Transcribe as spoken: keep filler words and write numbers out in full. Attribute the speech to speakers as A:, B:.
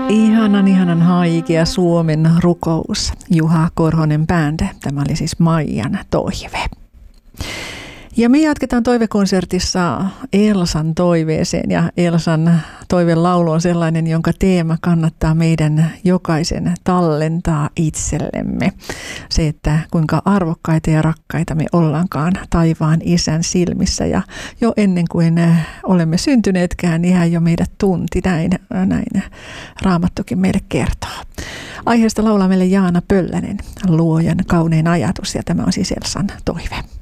A: Ihanan, ihanan haikea Suomen rukous. Juha Korhonen Band. Tämä oli siis Maijan toive. Ja me jatketaan toivekonsertissa Elsan toiveeseen, ja Elsan toivelaulu on sellainen, jonka teema kannattaa meidän jokaisen tallentaa itsellemme. Se, että kuinka arvokkaita ja rakkaita me ollaankaan taivaan Isän silmissä, ja jo ennen kuin olemme syntyneetkään, niin hän jo meidät tunti, näin, näin Raamattukin meille kertoo. Aiheesta laulaa meille Jaana Pöllänen, luojan kaunein ajatus, ja tämä on siis Elsan toive.